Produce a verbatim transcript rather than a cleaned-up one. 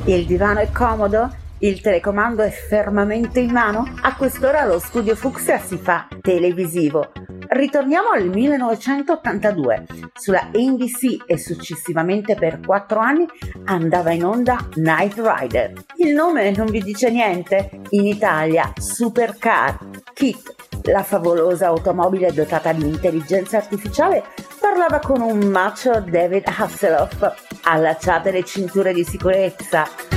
Il divano è comodo? Il telecomando è fermamente in mano? A quest'ora lo studio Fucsia si fa televisivo. Ritorniamo al millenovecentottantadue. Sulla N B C e successivamente per quattro anni andava in onda Knight Rider. Il nome non vi dice niente? In Italia Supercar, Kit, la favolosa automobile dotata di intelligenza artificiale, parlava con un macho David Hasselhoff. Allacciate le cinture di sicurezza.